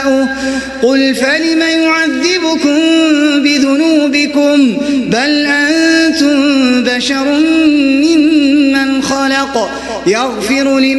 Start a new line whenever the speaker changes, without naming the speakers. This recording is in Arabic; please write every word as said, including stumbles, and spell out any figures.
قل فلم يعذبكم بذنوبكم بل أنتم بشر ممن خلق يغفر لمن